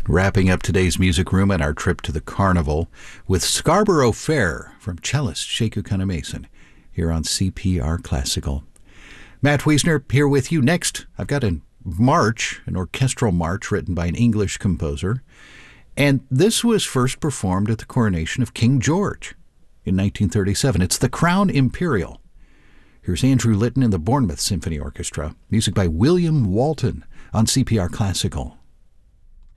Wrapping up today's music room and our trip to the carnival with Scarborough Fair from cellist Sheku Kanemason here on CPR Classical. Matt Wiesner here with you. Next, I've got a march, an orchestral march written by an English composer, and this was first performed at the coronation of King George in 1937. It's the Crown Imperial. Here's Andrew Litton and the Bournemouth Symphony Orchestra. Music by William Walton on CPR Classical.